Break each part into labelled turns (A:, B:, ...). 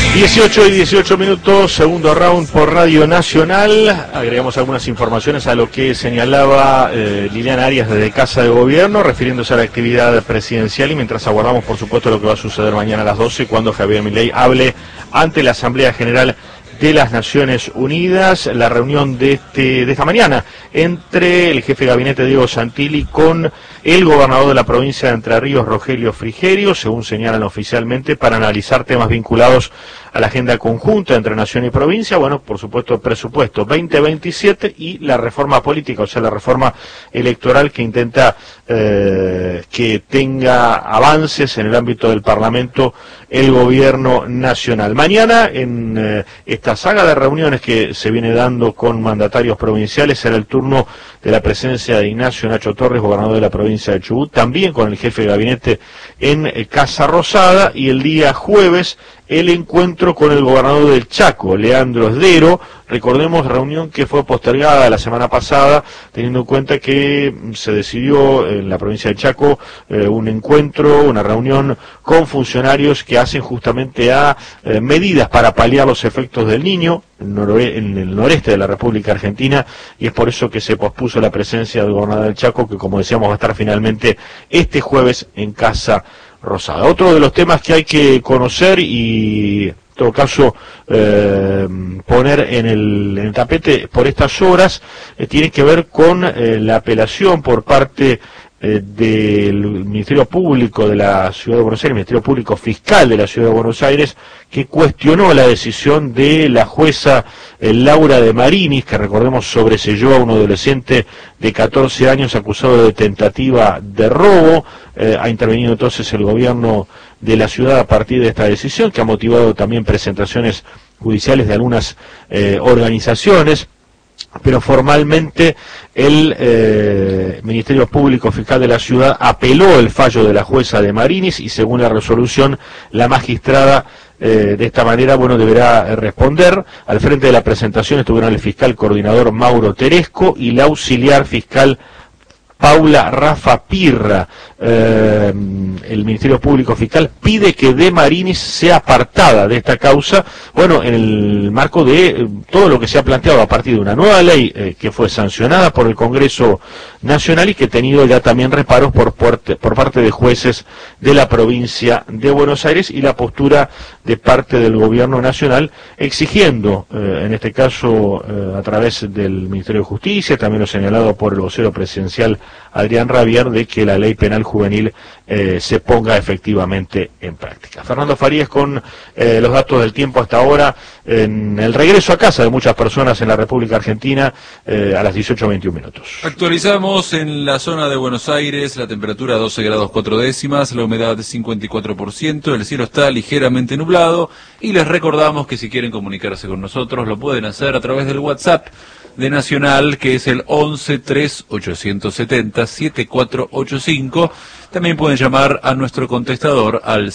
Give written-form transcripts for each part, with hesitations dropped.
A: 18:18, segundo round por Radio Nacional. Agregamos algunas informaciones a lo que señalaba Liliana Arias desde Casa de Gobierno, refiriéndose a la actividad presidencial, y mientras aguardamos, por supuesto, lo que va a suceder mañana a las 12, cuando Javier Milei hable ante la Asamblea General de las Naciones Unidas. La reunión de esta mañana entre el jefe de gabinete Diego Santilli con el gobernador de la provincia de Entre Ríos, Rogelio Frigerio, según señalan oficialmente, para analizar temas vinculados a la agenda conjunta entre nación y provincia. Bueno, por supuesto, el presupuesto 2027 y la reforma política, o sea, la reforma electoral que intenta que tenga avances en el ámbito del Parlamento el gobierno nacional. Mañana, en esta saga de reuniones que se viene dando con mandatarios provinciales, será el turno de la presencia de Ignacio Nacho Torres, gobernador de la provincia de Chubut, también con el jefe de gabinete en Casa Rosada, y el día jueves el encuentro con el gobernador del Chaco, Leandro Esdero. Recordemos, reunión que fue postergada la semana pasada, teniendo en cuenta que se decidió en la provincia de Chaco un encuentro, una reunión con funcionarios que hacen justamente a medidas para paliar los efectos del Niño en el noreste de la República Argentina, y es por eso que se pospuso la presencia del gobernador del Chaco, que, como decíamos, va a estar finalmente este jueves en Casa Rosada. Otro de los temas que hay que conocer y, en todo caso, poner en el tapete por estas horas, tiene que ver con la apelación por parte del Ministerio Público de la Ciudad de Buenos Aires, Ministerio Público Fiscal de la Ciudad de Buenos Aires, que cuestionó la decisión de la jueza Laura de Marinis, que, recordemos, sobreseyó a un adolescente de 14 años acusado de tentativa de robo. Ha intervenido entonces el gobierno de la ciudad a partir de esta decisión, que ha motivado también presentaciones judiciales de algunas organizaciones. Pero formalmente el Ministerio Público Fiscal de la Ciudad apeló el fallo de la jueza de Marinis, y según la resolución, la magistrada de esta manera, bueno, deberá responder. Al frente de la presentación estuvieron el fiscal coordinador Mauro Teresco y la auxiliar fiscal Paula Rafa Pirra. El Ministerio Público Fiscal pide que de Marinis sea apartada de esta causa, bueno, en el marco de todo lo que se ha planteado a partir de una nueva ley que fue sancionada por el Congreso Nacional y que ha tenido ya también reparos por parte de jueces de la provincia de Buenos Aires, y la postura de parte del Gobierno Nacional exigiendo, en este caso a través del Ministerio de Justicia, también lo señalado por el vocero presidencial Adrián Rabier, de que la ley penal juvenil se ponga efectivamente en práctica. Fernando Farías con los datos del tiempo hasta ahora, en el regreso a casa de muchas personas en la República Argentina a las 18:21.
B: Actualizamos en la zona de Buenos Aires, la temperatura 12 grados 4 décimas, la humedad de 54%, el cielo está ligeramente nublado, y les recordamos que si quieren comunicarse con nosotros lo pueden hacer a través del WhatsApp de Nacional, que es el 11-3870-7485. También pueden llamar a nuestro contestador al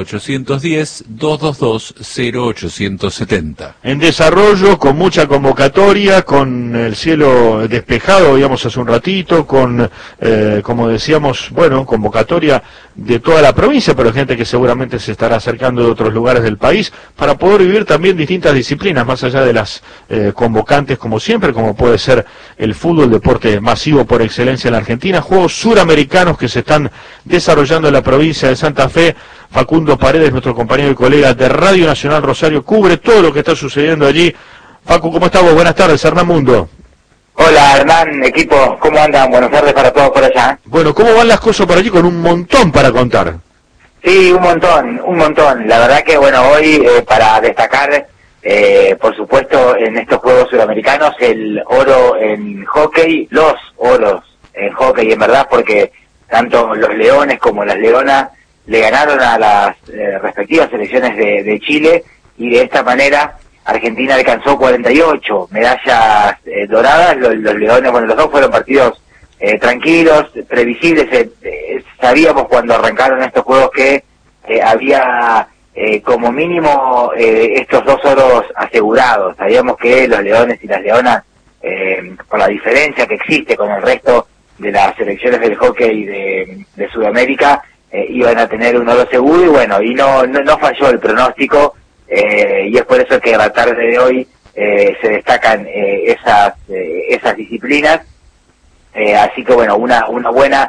B: 0810-222-0870.
A: En desarrollo, con mucha convocatoria, con el cielo despejado, digamos, hace un ratito, con, como decíamos, bueno, convocatoria de toda la provincia, pero gente que seguramente se estará acercando de otros lugares del país, para poder vivir también distintas disciplinas, más allá de las convocantes, como siempre, como puede ser el fútbol, deporte masivo por excelencia en la Argentina, juegos suramericanos que se están desarrollando en la provincia de Santa Fe. Facundo Paredes, nuestro compañero y colega de Radio Nacional Rosario, cubre todo lo que está sucediendo allí. Facu, ¿cómo estamos? Buenas tardes, Hernán Mundo.
C: Hola Hernán, equipo, ¿cómo andan? Buenas tardes para todos por allá.
A: Bueno, ¿cómo van las cosas por allí? Con un montón para contar.
C: Sí, un montón. La verdad que, bueno, hoy para destacar, por supuesto, en estos Juegos Sudamericanos, el oro en hockey, los oros en hockey, en verdad, porque tanto los Leones como las Leonas le ganaron a las respectivas selecciones de Chile, y de esta manera Argentina alcanzó 48 medallas doradas. Los Leones, bueno, los dos fueron partidos tranquilos, previsibles. Sabíamos cuando arrancaron estos juegos que había como mínimo estos dos oros asegurados. Sabíamos que los Leones y las Leonas, por la diferencia que existe con el resto de las selecciones del hockey de Sudamérica, iban a tener un oro seguro, y bueno, y no falló el pronóstico. y es por eso que a la tarde de hoy se destacan esas disciplinas. Así que bueno, una buena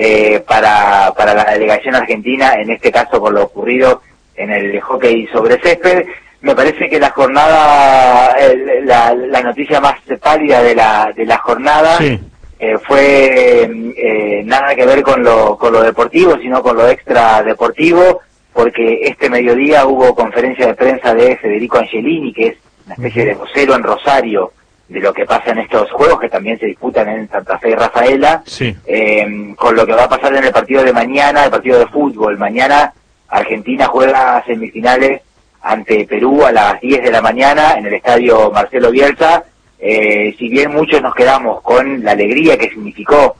C: para la delegación argentina, en este caso por lo ocurrido en el hockey sobre césped. Me parece que la jornada, la noticia más pálida de la jornada, sí, fue nada que ver con lo deportivo, sino con lo extra deportivo, porque este mediodía hubo conferencia de prensa de Federico Angelini, que es una especie de vocero en Rosario de lo que pasa en estos juegos, que también se disputan en Santa Fe y Rafaela, sí, con lo que va a pasar en el partido de mañana, el partido de fútbol. Mañana Argentina juega semifinales ante Perú a las 10 de la mañana en el estadio Marcelo Bielsa. Si bien muchos nos quedamos con la alegría que significó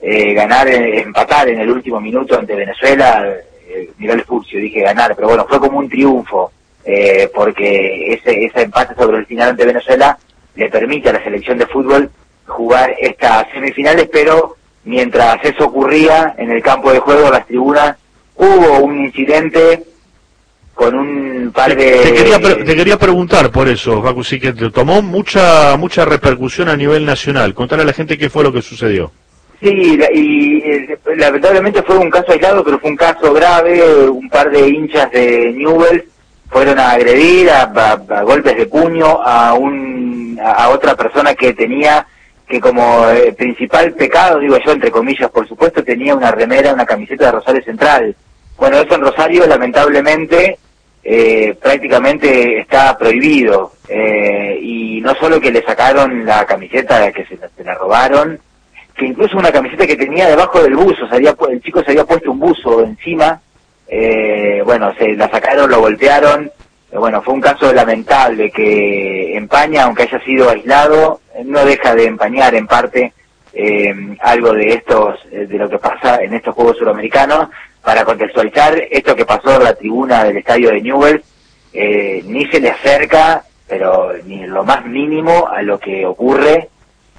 C: empatar en el último minuto ante Venezuela, mirá el Furcio, dije ganar, pero bueno, fue como un triunfo, porque ese empate sobre el final ante Venezuela le permite a la selección de fútbol jugar estas semifinales, pero mientras eso ocurría en el campo de juego, las tribunas, hubo un incidente con un par de...
A: Te quería preguntar por eso, Facu, sí, que te tomó mucha repercusión a nivel nacional. Contarle a la gente qué fue lo que sucedió.
C: Sí, lamentablemente fue un caso aislado, pero fue un caso grave. Un par de hinchas de Newell's fueron a agredir a golpes de puño a otra persona que tenía que como principal pecado, digo yo entre comillas por supuesto, tenía una remera, una camiseta de Rosario Central. Bueno, eso en Rosario lamentablemente prácticamente está prohibido, y no solo que le sacaron la camiseta, que se la robaron, que incluso una camiseta que tenía debajo del buzo, el chico se había puesto un buzo encima, bueno, se la sacaron, lo golpearon. Bueno, fue un caso lamentable que empaña, aunque haya sido aislado, no deja de empañar en parte algo de lo que pasa en estos Juegos Suramericanos. Para contextualizar, esto que pasó en la tribuna del estadio de Newell's, ni se le acerca, pero ni en lo más mínimo, a lo que ocurre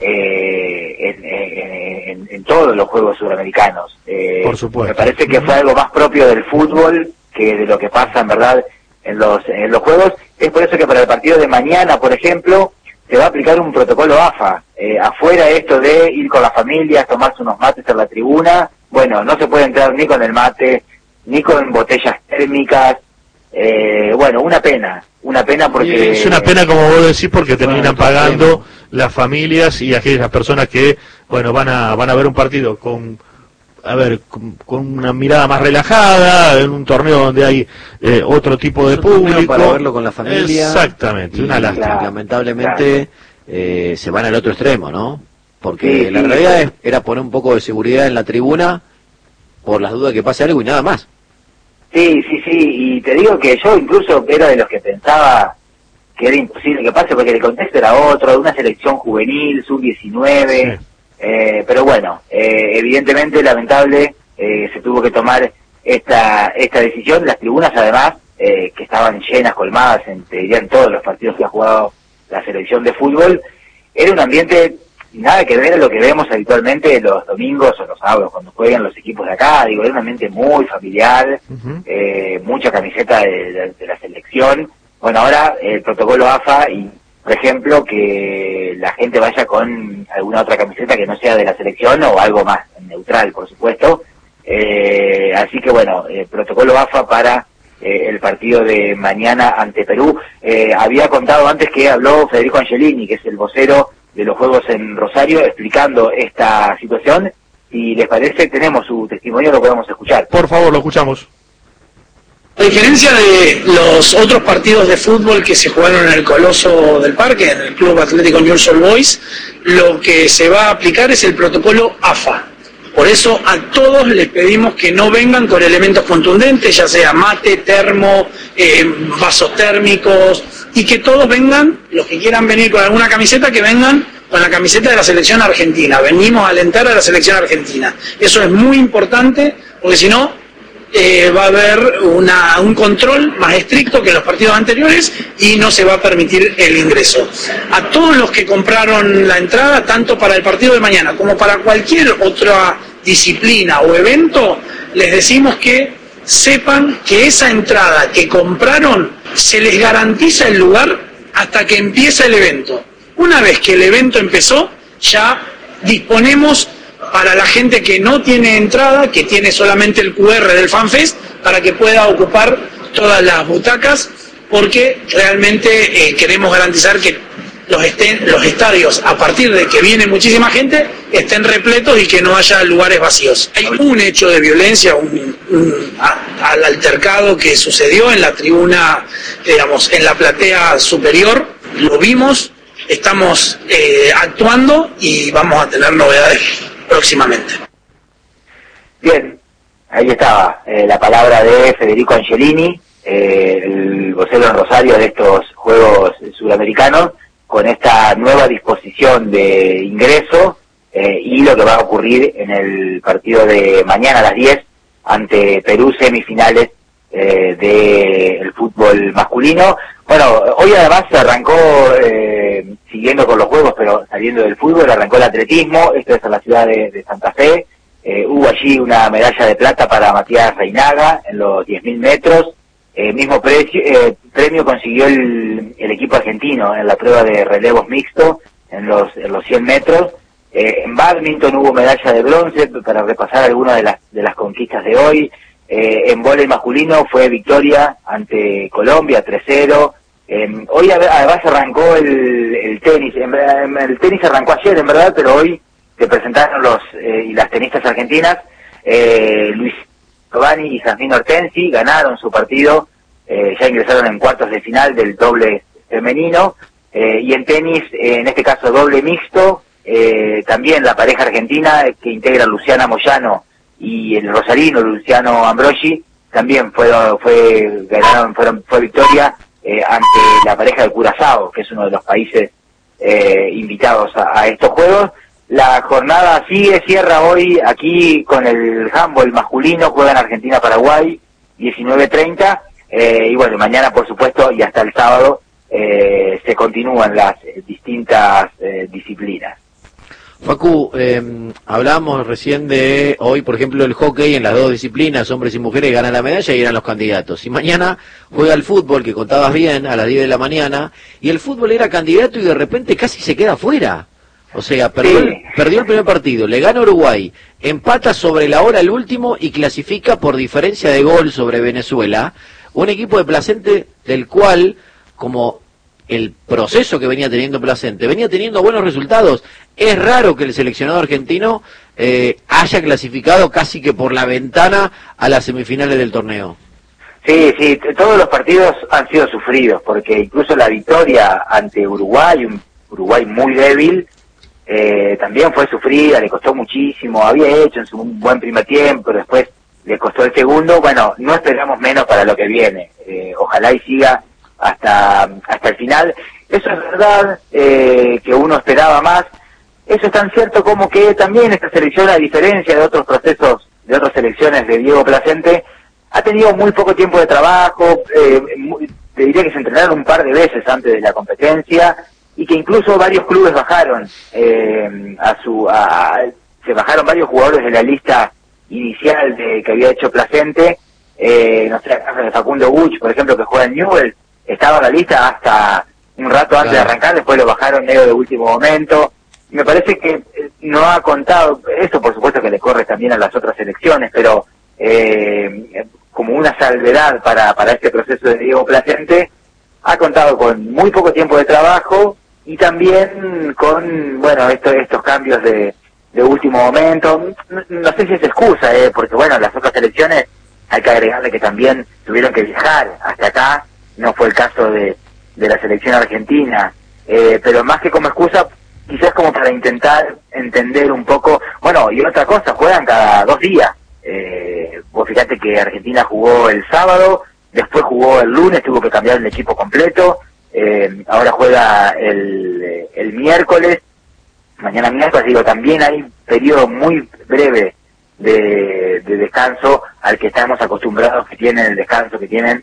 C: en todos los Juegos Suramericanos.
A: Por supuesto.
C: Me parece que fue algo más propio del fútbol que de lo que pasa en verdad en los Juegos. Es por eso que para el partido de mañana, por ejemplo, se va a aplicar un protocolo AFA. Afuera esto de ir con las familias, tomarse unos mates en la tribuna, bueno, no se puede entrar ni con el mate, ni con botellas térmicas. Bueno, una pena porque...
A: Es una pena, como vos decís, porque terminan pagando las familias y aquellas personas que, bueno, van a ver un partido con una mirada más relajada, en un torneo donde hay otro tipo de público.
D: Para verlo con la familia.
A: Exactamente, una lástima.
D: Lamentablemente se van al otro extremo, ¿no? Porque la realidad era poner un poco de seguridad en la tribuna por las dudas que pase algo y nada más.
C: Sí, y te digo que yo incluso era de los que pensaba que era imposible que pase, porque el contexto era otro, de una selección juvenil, sub-19, pero bueno, evidentemente lamentable, se tuvo que tomar esta decisión. Las tribunas además, que estaban llenas, colmadas, en todos los partidos que ha jugado la selección de fútbol, era un ambiente nada que ver a lo que vemos habitualmente los domingos o los sábados cuando juegan los equipos de acá. Digo, era un ambiente muy familiar, mucha camiseta de la selección. Bueno, ahora el protocolo AFA, y por ejemplo, que la gente vaya con alguna otra camiseta que no sea de la selección o algo más neutral, por supuesto. Así que bueno, el protocolo AFA para el partido de mañana ante Perú. Había contado antes que habló Federico Angelini, que es el vocero de los Juegos en Rosario, explicando esta situación. Si les parece, tenemos su testimonio, lo podemos escuchar.
A: Por favor, lo escuchamos.
E: A diferencia de los otros partidos de fútbol que se jugaron en el Coloso del Parque, en el Club Atlético Newell's Old Boys, lo que se va a aplicar es el protocolo AFA. Por eso a todos les pedimos que no vengan con elementos contundentes, ya sea mate, termo, vasos térmicos, y que todos vengan, los que quieran venir con alguna camiseta, que vengan con la camiseta de la selección argentina. Venimos a alentar a la selección argentina. Eso es muy importante, porque si no, va a haber un control más estricto que en los partidos anteriores y no se va a permitir el ingreso. A todos los que compraron la entrada, tanto para el partido de mañana como para cualquier otra disciplina o evento, les decimos que sepan que esa entrada que compraron se les garantiza el lugar hasta que empieza el evento. Una vez que el evento empezó, ya disponemos para la gente que no tiene entrada, que tiene solamente el QR del FanFest, para que pueda ocupar todas las butacas, porque realmente queremos garantizar que los estadios, a partir de que viene muchísima gente, estén repletos y que no haya lugares vacíos. Hay un hecho de violencia, al altercado que sucedió en la tribuna, digamos, en la platea superior, lo vimos, estamos actuando y vamos a tener novedades próximamente.
C: Bien, ahí estaba la palabra de Federico Angelini, el vocero en Rosario de estos Juegos Sudamericanos, con esta nueva disposición de ingreso y lo que va a ocurrir en el partido de mañana a las 10 ante Perú, semifinales del fútbol masculino. Bueno, hoy además se arrancó, siguiendo con los juegos, pero saliendo del fútbol, arrancó el atletismo. Esto es en la ciudad de Santa Fe. Hubo allí una medalla de plata para Matías Reinaga en los 10.000 metros. Mismo premio consiguió el equipo argentino en la prueba de relevos mixto en los 100 metros. En bádminton hubo medalla de bronce, para repasar algunas de las conquistas de hoy. En vóley masculino fue victoria ante Colombia 3-0. Hoy además arrancó el tenis. El tenis arrancó ayer en verdad, pero hoy se presentaron y las tenistas argentinas. Luis Giovanni y Jasmine Hortensi ganaron su partido, ya ingresaron en cuartos de final del doble femenino, y en tenis, en este caso doble mixto, también la pareja argentina que integra Luciana Moyano y el rosarino Luciano Ambrogi, también fue victoria ante la pareja de Curazao, que es uno de los países invitados a estos juegos. La jornada cierra hoy aquí con el handball masculino, juegan Argentina-Paraguay, 19:30, y bueno, mañana por supuesto y hasta el sábado se continúan las distintas disciplinas.
D: Facu, hablábamos recién de hoy, por ejemplo, el hockey en las dos disciplinas, hombres y mujeres, ganan la medalla y eran los candidatos. Y mañana juega el fútbol, que contabas bien, a las 10 de la mañana, y el fútbol era candidato y de repente casi se queda fuera. O sea, perdió el primer partido, le gana Uruguay, empata sobre la hora el último y clasifica por diferencia de gol sobre Venezuela, un equipo de Placente del cual, como el proceso que venía teniendo Placente, venía teniendo buenos resultados. Es raro que el seleccionado argentino haya clasificado casi que por la ventana a las semifinales del torneo.
C: Sí, todos los partidos han sido sufridos, porque incluso la victoria ante Uruguay, un Uruguay muy débil, también fue sufrida, le costó muchísimo, había hecho en su buen primer tiempo, después le costó el segundo. Bueno, no esperamos menos para lo que viene, ojalá y siga hasta el final. Eso es verdad, que uno esperaba más. Eso es tan cierto como que también esta selección, a diferencia de otros procesos, de otras selecciones de Diego Placente, ha tenido muy poco tiempo de trabajo. Te diría que se entrenaron un par de veces antes de la competencia, y que incluso varios clubes bajaron se bajaron varios jugadores de la lista inicial que había hecho Placente. No sé, Facundo Buch, por ejemplo, que juega en Newell's, estaba en la lista hasta un rato antes de arrancar, después lo bajaron medio de último momento. Me parece que no ha contado, eso por supuesto que le corre también a las otras selecciones, pero como una salvedad para este proceso de Diego Placente, ha contado con muy poco tiempo de trabajo y también con, bueno, estos cambios de último momento. No sé si es excusa, porque bueno, las otras selecciones hay que agregarle que también tuvieron que viajar hasta acá, no fue el caso de la selección argentina, pero más que como excusa, quizás como para intentar entender un poco. Bueno, y otra cosa, juegan cada 2 días. Vos fíjate que Argentina jugó el sábado, después jugó el lunes, tuvo que cambiar el equipo completo, ahora juega el miércoles, mañana miércoles. Digo, también hay un periodo muy breve de descanso al que estamos acostumbrados, que tienen el descanso que tienen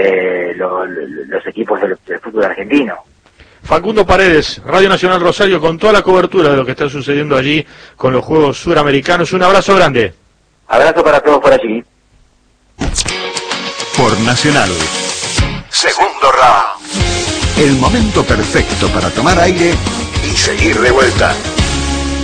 C: los equipos del fútbol argentino.
A: Facundo Paredes, Radio Nacional Rosario, con toda la cobertura de lo que está sucediendo allí con los Juegos Suramericanos. Un abrazo grande.
C: Abrazo para todos por allí.
F: Por Nacional. Segundo round. El momento perfecto para tomar aire y seguir de vuelta.